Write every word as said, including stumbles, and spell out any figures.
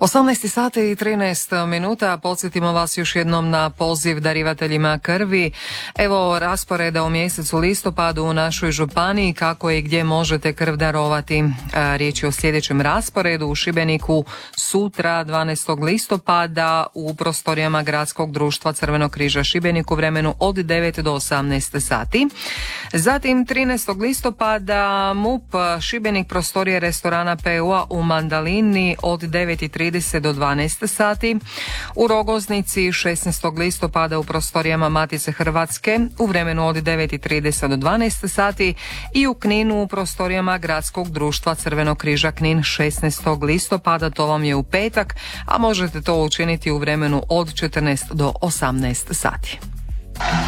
osamnaest sati i trinaest minuta, podsjetimo vas još jednom na poziv darivateljima krvi. Evo rasporeda u mjesecu listopadu u našoj županiji, kako i gdje možete krv darovati. Riječ je o sljedećem rasporedu: u Šibeniku sutra dvanaestog listopada u prostorijama Gradskog društva Crvenog križa Šibenik u vremenu od devet do osamnaest sati. Zatim trinaestog listopada M U P Šibenik, prostorije restorana P U-a u Mandalini od devet i trideset do dvanaest sati. U Rogoznici šesnaestog listopada u prostorijama Matice Hrvatske u vremenu od devet i trideset do dvanaest sati i u Kninu u prostorijama Gradskog društva Crvenog križa Knin šesnaestog listopada, to vam je u petak, a možete to učiniti u vremenu od četrnaest do osamnaest sati.